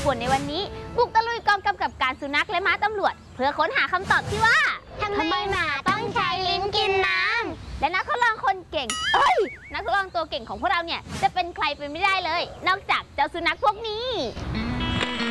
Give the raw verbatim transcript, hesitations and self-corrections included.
ป่วนในวันนี้บุกตะลุยกองกำกับการสุนัขและม้าตำรวจเพื่อค้นหาคำตอบที่ว่าทำไมหมาต้องใช้ลิ้นกินน้ำและนักทดลองคนเก่งเอ้ยนักทดลองตัวเก่งของพวกเราเนี่ยจะเป็นใครไปไม่ได้เลยนอกจากเจ้าสุนัขพวกนี้